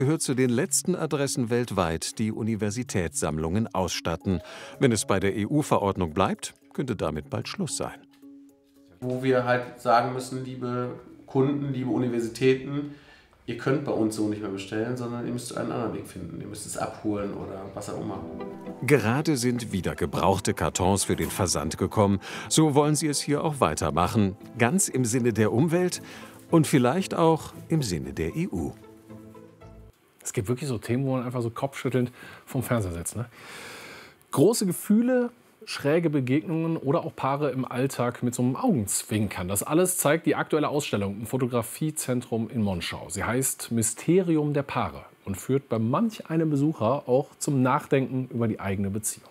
gehört zu den letzten Adressen weltweit, die Universitätssammlungen ausstatten. Wenn es bei der EU-Verordnung bleibt, könnte damit bald Schluss sein. Wo wir halt sagen müssen, liebe Kunden, liebe Universitäten, ihr könnt bei uns so nicht mehr bestellen, sondern ihr müsst einen anderen Weg finden. Ihr müsst es abholen oder was auch immer. Gerade sind wieder gebrauchte Kartons für den Versand gekommen. So wollen sie es hier auch weitermachen. Ganz im Sinne der Umwelt und vielleicht auch im Sinne der EU. Es gibt wirklich so Themen, wo man einfach so kopfschüttelnd vom Fernseher sitzt. Ne? Große Gefühle, schräge Begegnungen oder auch Paare im Alltag mit so einem Augenzwinkern. Das alles zeigt die aktuelle Ausstellung im Fotografiezentrum in Monschau. Sie heißt Mysterium der Paare und führt bei manch einem Besucher auch zum Nachdenken über die eigene Beziehung.